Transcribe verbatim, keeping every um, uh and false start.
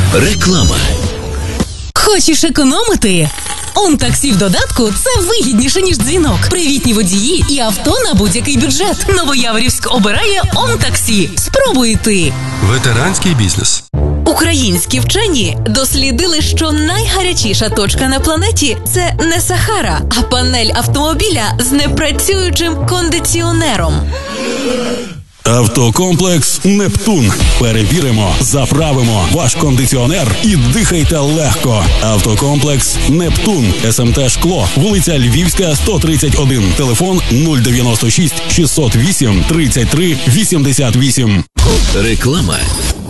Реклама. Хочеш економити? ОнТаксі в додатку – це вигідніше, ніж дзвінок. Привітні водії і авто на будь-який бюджет. Новояворівськ обирає ОнТаксі. Спробуй ти. Ветеранський бізнес. Українські вчені дослідили, що найгарячіша точка на планеті – це не Сахара, а панель автомобіля з непрацюючим кондиціонером. Автокомплекс «Нептун». Перевіримо, заправимо ваш кондиціонер і дихайте легко. Автокомплекс «Нептун». СМТ «Шкло». Вулиця Львівська, сто тридцять один. Телефон нуль дев'яносто шість шістсот вісім тридцять три вісімдесят вісім. Реклама.